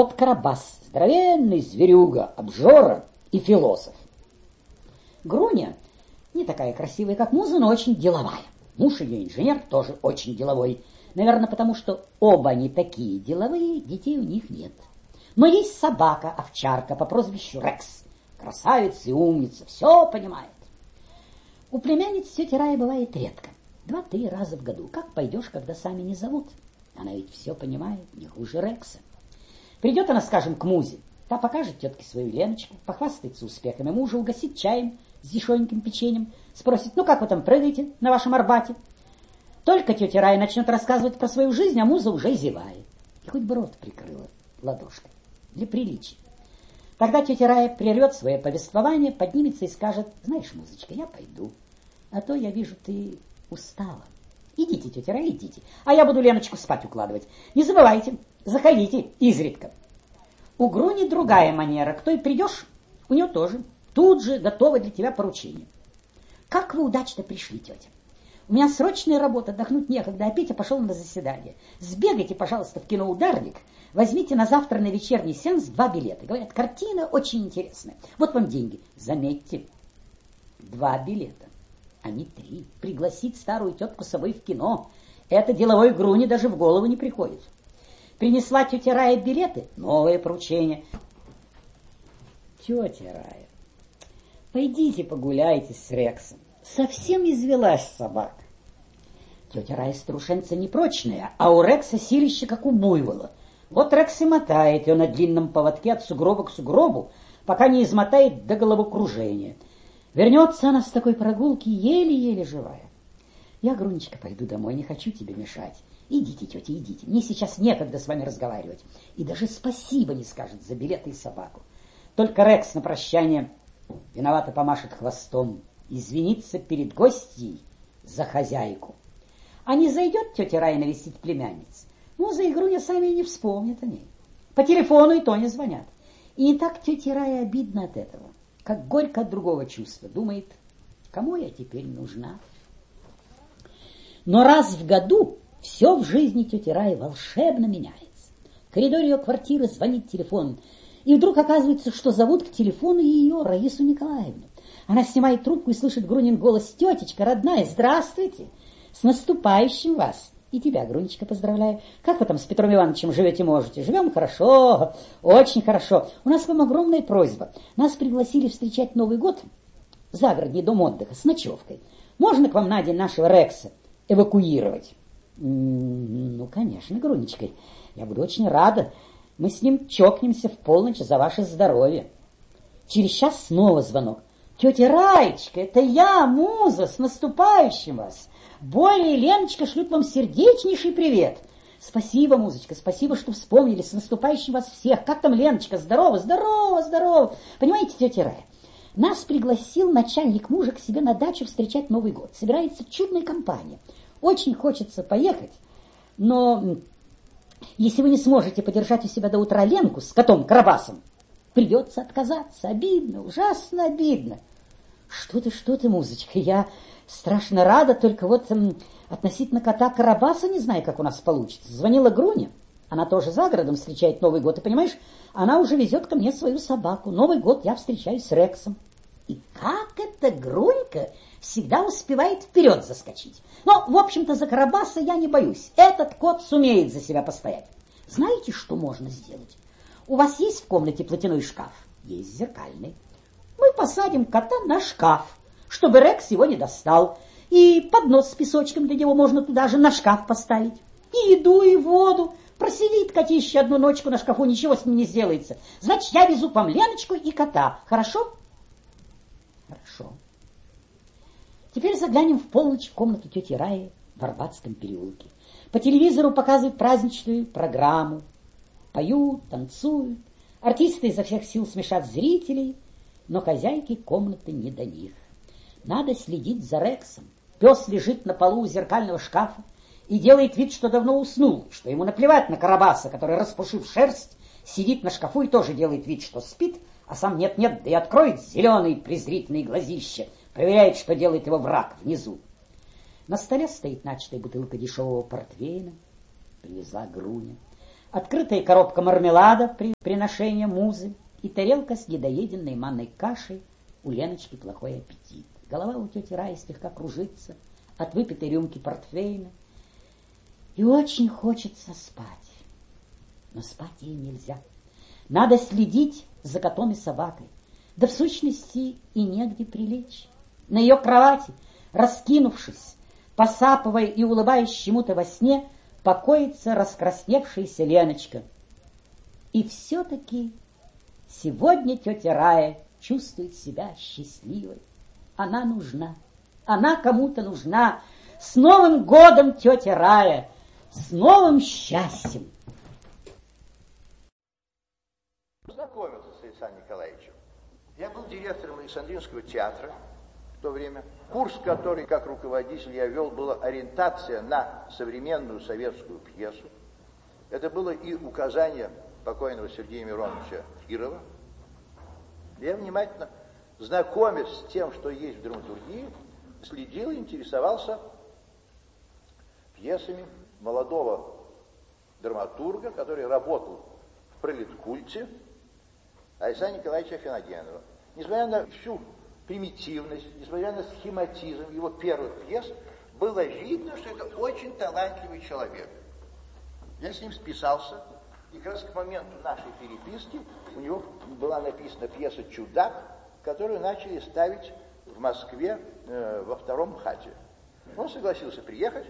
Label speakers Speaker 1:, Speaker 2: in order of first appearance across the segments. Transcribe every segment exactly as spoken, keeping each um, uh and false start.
Speaker 1: кот Карабас, здоровенный зверюга, обжора и философ. Груня не такая красивая, как Муза, но очень деловая. Муж ее инженер, тоже очень деловой. Наверное, потому что оба они такие деловые, детей у них нет. Но есть собака, овчарка по прозвищу Рекс. Красавица и умница, все понимает. У племянниц тети Раи бывает редко. Два-три раза в году. Как пойдешь, когда сами не зовут? Она ведь все понимает, не хуже Рекса. Придет она, скажем, к Музе. Та покажет тетке свою Леночку, похвастается успехами мужа, угостит чаем с дешевеньким печеньем, спросит, ну как вы там прыгаете на вашем Арбате? Только тетя Рая начнет рассказывать про свою жизнь, а Муза уже зевает. И хоть бы рот прикрыла ладошкой, для приличия. Тогда тетя Рая прервет свое повествование, поднимется и скажет, знаешь, Музочка, я пойду, а то я вижу, ты устала. Идите, тетя Рая, идите, а я буду Леночку спать укладывать. Не забывайте, заходите изредка. У Груни другая манера. К той придешь, у нее тоже. Тут же готово для тебя поручение. Как вы удачно пришли, тетя. У меня срочная работа, отдохнуть некогда, а Петя пошел на заседание. Сбегайте, пожалуйста, в кино «Ударник», возьмите на завтра на вечерний сеанс два билета. Говорят, картина очень интересная. Вот вам деньги. Заметьте, два билета, а не три. Пригласить старую тетку с собой в кино. Это деловой Груни даже в голову не приходит. Принесла тетя Рая билеты, новое поручение. Тетя Рая, пойдите погуляйте с Рексом. Совсем извелась собака. Тетя Рая старушенца непрочная, а у Рекса силище, как у буйвола. Вот Рекс и мотает ее на длинном поводке от сугроба к сугробу, пока не измотает до головокружения. Вернется она с такой прогулки еле-еле живая. Я, Грунечка, пойду домой, не хочу тебе мешать. Идите, тетя, идите, мне сейчас некогда с вами разговаривать. И даже спасибо не скажет за билеты и собаку. Только Рекс на прощание виновато помашет хвостом, извинится перед гостьей за хозяйку. А не зайдет тетя Рая навестить племянниц, ну, за Игруня сами и не вспомнят о ней. По телефону и то не звонят. И не так тете Рае обидно от этого, как горько от другого чувства. Думает, кому я теперь нужна? Но раз в году все в жизни тети Раи волшебно меняется. В коридоре ее квартиры звонит телефон, и вдруг оказывается, что зовут к телефону ее, Раису Николаевну. Она снимает трубку и слышит Грунин голос. «Тетечка, родная, здравствуйте! С наступающим вас! И тебя, Грунечка, поздравляю. Как вы там с Петром Ивановичем живете, можете? Живем хорошо, очень хорошо. У нас к вам огромная просьба. Нас пригласили встречать Новый год в загородный дом отдыха с ночевкой. Можно к вам на день нашего Рекса эвакуировать?» «Ну, конечно, Грунечка, я буду очень рада. Мы с ним чокнемся в полночь за ваше здоровье». Через час снова звонок. «Тетя Раечка, это я, Муза, с наступающим вас! Боля и Леночка шлют вам сердечнейший привет!» «Спасибо, Музочка, спасибо, что вспомнили, с наступающим вас всех! Как там Леночка? Здорово, здорово, здорово!» Понимаете, тетя Рая, нас пригласил начальник мужа к себе на дачу встречать Новый год. Собирается чудная компания. Очень хочется поехать, но если вы не сможете подержать у себя до утра Ленку с котом Карабасом, придется отказаться. Обидно, ужасно обидно. Что ты, что ты, Музочка, я страшно рада, только вот м, относительно кота Карабаса не знаю, как у нас получится. Звонила Груня, она тоже за городом встречает Новый год, и понимаешь, она уже везет ко мне свою собаку. Новый год я встречаюсь с Рексом. И как эта Грунька всегда успевает вперед заскочить. Но, в общем-то, за Карабаса я не боюсь. Этот кот сумеет за себя постоять. Знаете, что можно сделать? У вас есть в комнате платяной шкаф? Есть зеркальный. Мы посадим кота на шкаф, чтобы Рекс его не достал. И поднос с песочком для него можно туда же на шкаф поставить. И еду, и воду. Просидит котище одну ночку на шкафу, ничего с ним не сделается. Значит, я везу к вам Леночку и кота. Хорошо? Хорошо. Теперь заглянем в полночь в комнату тети Раи в Арбатском переулке. По телевизору показывают праздничную программу. Поют, танцуют. Артисты изо всех сил смешат зрителей, но хозяйки комнаты не до них. Надо следить за Рексом. Пес лежит на полу у зеркального шкафа и делает вид, что давно уснул, что ему наплевать на Карабаса, который, распушив шерсть, сидит на шкафу и тоже делает вид, что спит, а сам нет-нет, да и откроет зеленые презрительные глазища, проверяет, что делает его враг внизу. На столе стоит начатая бутылка дешевого портвейна, привезла Груня. открытая коробка мармелада при приношении музы и тарелка с недоеденной манной кашей. У Леночки плохой аппетит. Голова у тети Раи слегка кружится от выпитой рюмки портвейна. И очень хочется спать. Но спать ей нельзя. Надо следить за котом и собакой. Да в сущности и негде прилечь. На ее кровати, раскинувшись, посапывая и улыбаясь чему-то во сне, покоится раскрасневшаяся Леночка. И все-таки сегодня тетя Рая чувствует себя счастливой. Она нужна. Она кому-то нужна. С Новым годом, тетя Рая! С новым счастьем!
Speaker 2: Познакомился с Александром Николаевичем. Я был директором Александринского театра в то время. Курс, который как руководитель я вел, была ориентация на современную советскую пьесу. Это было и указание покойного Сергея Мироновича Кирова. Я внимательно, знакомясь с тем, что есть в драматургии, следил, интересовался пьесами молодого драматурга, который работал в пролеткульте, Александра Николаевича Афиногенова. Несмотря на всю примитивность, несмотря на схематизм его первых пьес, было видно, что это очень талантливый человек. Я с ним списался, и как раз к моменту нашей переписки у него была написана пьеса «Чудак», которую начали ставить в Москве э, во втором МХАТе. Он согласился приехать.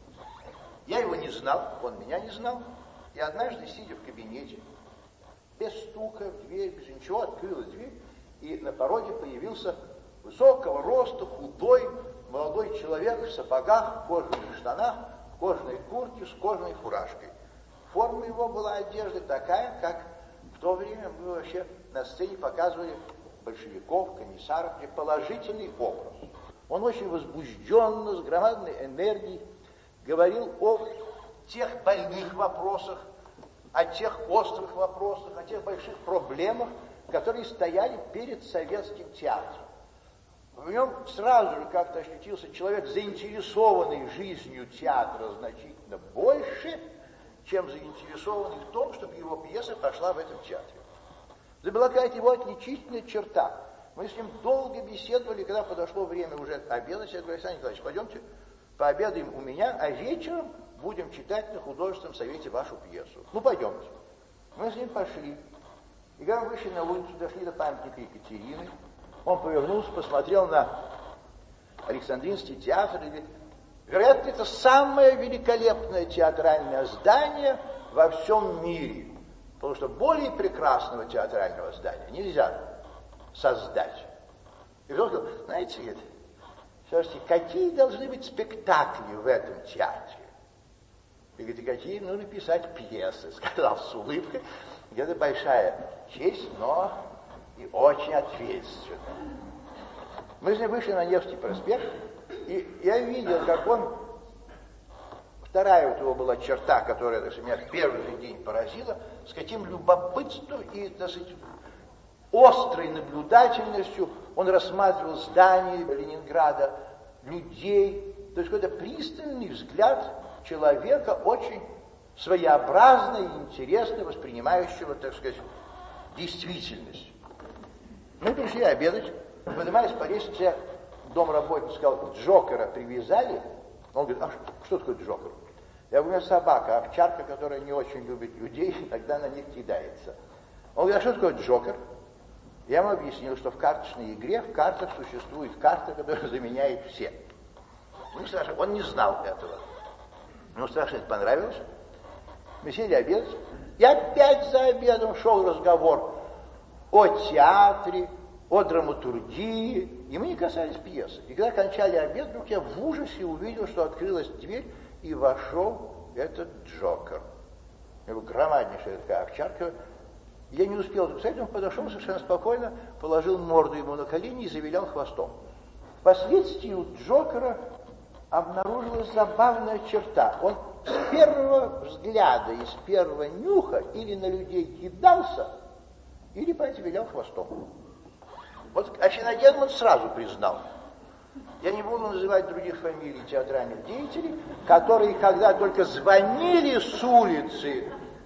Speaker 2: Я его не знал, он меня не знал. И однажды, сидя в кабинете, без стука в дверь, без ничего, открылась дверь, и на пороге появился высокого роста, худой, молодой человек в сапогах, в кожаных штанах, в кожаной куртке с кожаной фуражкой. Форма его была одежды такая, как в то время мы вообще на сцене показывали большевиков, комиссаров, положительный образ. Он очень возбужденно, с громадной энергией говорил о тех больных вопросах, о тех острых вопросах, о тех больших проблемах, которые стояли перед советским театром. В нем сразу же как-то ощутился человек, заинтересованный жизнью театра значительно больше, чем заинтересованный в том, чтобы его пьеса пошла в этом театре. Это была какая-то его отличительная черта. Мы с ним долго беседовали, когда подошло время уже обедать, я говорю: Александр Николаевич, пойдемте пообедаем у меня, а вечером будем читать на художественном совете вашу пьесу. Ну, пойдемте. Мы с ним пошли. И когда мы вышли на улицу, дошли до памятника Екатерины, он повернулся, посмотрел на Александринский театр и говорит: вероятно, это самое великолепное театральное здание во всем мире. Потому что более прекрасного театрального здания нельзя создать. И он сказал: знаете, говорит, слушайте, какие должны быть спектакли в этом театре? И говорит: и какие нужно писать пьесы, сказал с улыбкой. Это большая честь, но и очень ответственно. Мы с ним вышли на Невский проспект, и я видел, как он, вторая вот его была черта, которая, так сказать, меня в первый же день поразила, с каким любопытством и, так сказать, острой наблюдательностью он рассматривал здания Ленинграда, людей, то есть какой-то пристальный взгляд человека, очень своеобразно и интересно воспринимающего, так сказать, действительность. Мы пришли обедать, поднимаясь по лестнице, домработник сказал: Джокера привязали? Он говорит: а что такое Джокер? Я говорю: собака, овчарка, которая не очень любит людей, иногда на них кидается. Он говорит: а что такое Джокер? Я ему объяснил, что в карточной игре, в картах существует карта, которая заменяет все. Ну, страшно, он не знал этого. Ему страшно это понравилось. Мы сели обедать, и опять за обедом шел разговор о театре, о драматургии, и мы не касались пьесы. И когда кончали обед, вдруг я в ужасе увидел, что открылась дверь, и вошел этот Джокер. Его громаднейшая такая овчарка. Я не успел записать, он подошел совершенно спокойно, положил морду ему на колени и завилял хвостом. Впоследствии у Джокера обнаружилась забавная черта. Он с первого взгляда и с первого нюха или на людей кидался, или, понимаете, вилял хвостом. Вот Афиноген он сразу признал. Я не буду называть других фамилий театральных деятелей, которые, когда только звонили с улицы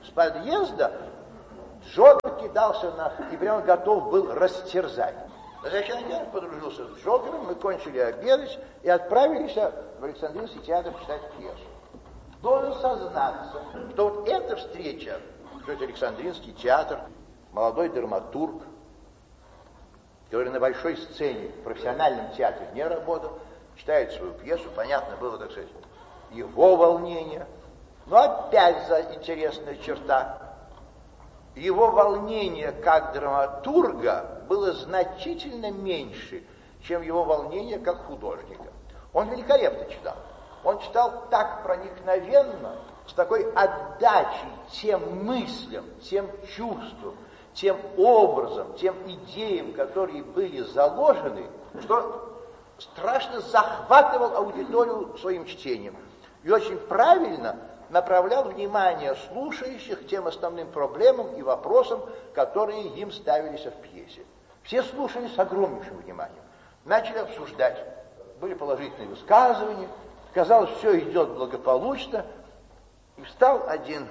Speaker 2: С подъезда Джокер кидался на... и прямо готов был растерзать. Афиногенов подружился с Джокером, мы кончили обедать и отправились в Александринский театр читать пьесу. Должен сознаться, что вот эта встреча, что это Александринский театр, молодой драматург, который на большой сцене в профессиональном театре не работал, читает свою пьесу, понятно было, так сказать, его волнение. Но опять за интересная черта. Его волнение как драматурга было значительно меньше, чем его волнение как художника. Он великолепно читал. Он читал так проникновенно, с такой отдачей тем мыслям, тем чувствам, тем образом, тем идеям, которые были заложены, что страшно захватывал аудиторию своим чтением. И очень правильно направлял внимание слушающих к тем основным проблемам и вопросам, которые им ставились в пьесе. Все слушали с огромнейшим вниманием. Начали обсуждать. Были положительные высказывания. Казалось, все идет благополучно. И встал один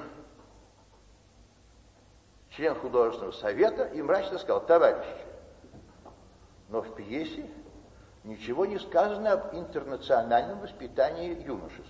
Speaker 2: член художественного совета и мрачно сказал: товарищи, но в пьесе ничего не сказано об интернациональном воспитании юношества.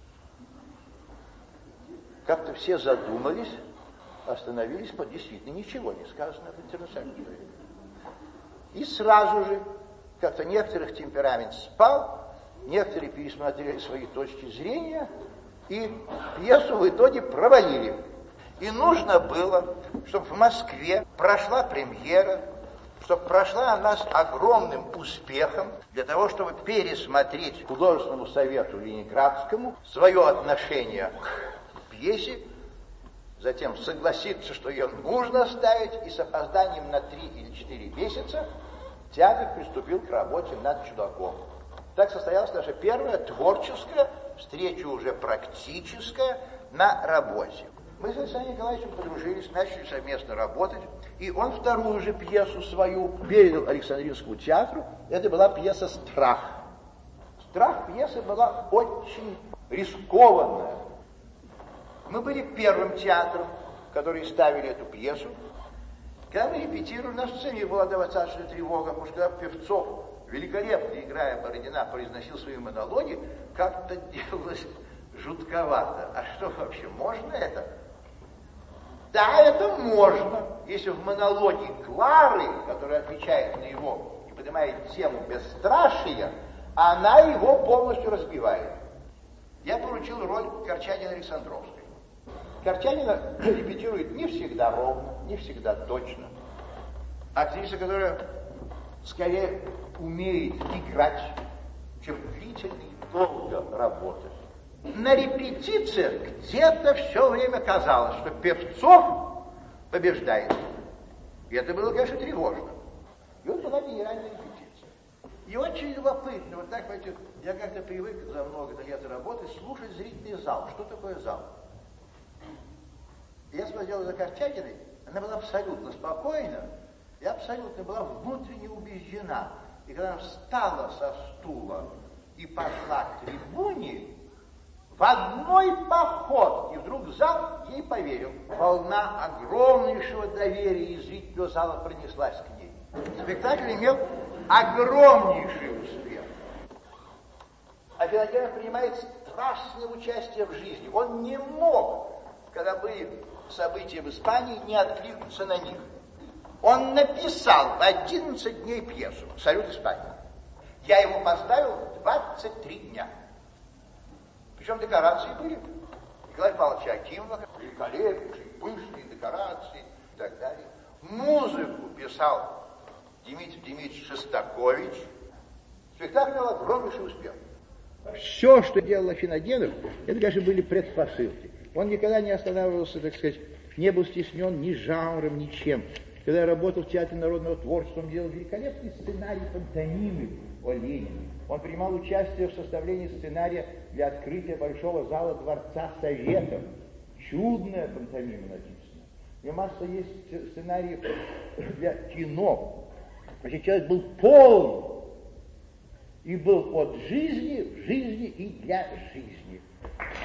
Speaker 2: Как-то все задумались, остановились, но действительно ничего не сказано об интернациональном воспитании. И сразу же как-то некоторых темперамент спал, некоторые пересмотрели свои точки зрения, и пьесу в итоге провалили. И нужно было, чтобы в Москве прошла премьера, чтобы прошла она с огромным успехом, для того, чтобы пересмотреть художественному совету ленинградскому свое отношение к пьесе, затем согласиться, что ее нужно ставить, и с опозданием на три или четыре месяца театр приступил к работе над «Чудаком». Так состоялась наша первая творческая встреча, уже практическая, на работе. Мы с Александром Николаевичем подружились, начали совместно работать, и он вторую же пьесу свою передал Александринскому театру. Это была пьеса «Страх». «Страх» пьеса была очень рискованная. Мы были первым театром, который ставили эту пьесу. Когда мы репетировали, на сцене была достаточно тревога, потому что когда Певцов, великолепно играя Бородина, произносил свои монологи, как-то делалось жутковато. А что вообще, можно это? Да, это можно, если в монологе Клары, которая отвечает на его и поднимает тему бесстрашия, она его полностью разбивает. Я поручил роль Корчагина Александровской. Корчагина репетирует не всегда ровно, не всегда точно. Актриса, которая скорее умеет играть, чем длительно и долго работать. На репетициях где-то все время казалось, что Певцов побеждает. И это было, конечно, тревожно. И вот была генеральная репетиция. И очень любопытно, вот так, знаете, я как-то привык за много лет работы слушать зрительный зал. Что такое зал? Я смотрел за Корчагиной, она была абсолютно спокойна и абсолютно была внутренне убеждена. И когда она встала со стула и пошла к трибуне, в одной походке вдруг зал ей поверил. Волна огромнейшего доверия из зрительного зала пронеслась к ней. Спектакль имел огромнейший успех. Афиногенов принимает страстное участие в жизни. Он не мог, когда были события в Испании, не откликнуться на них. Он написал в одиннадцать дней пьесу «Салют Испании». Я ему поставил двадцать три дня. Причем декорации были. Николая Павловича Акимова, великолепнейшие, пышные декорации и так далее. Музыку писал Дмитрий Дмитриевич Шостакович. Спектакль имел огромнейший успех. Все, что делал Афиногенов, это, конечно, были предпосылки. Он никогда не останавливался, так сказать, не был стеснен ни жанром, ничем. Когда я работал в Театре народного творчества, он делал великолепный сценарий пантомимы о Ленине. Он принимал участие в составлении сценария для открытия большого зала Дворца Советов. Чудная пантомима написана. У него масса есть сценариев для кино. Значит, человек был полный и был от жизни в жизни и для жизни.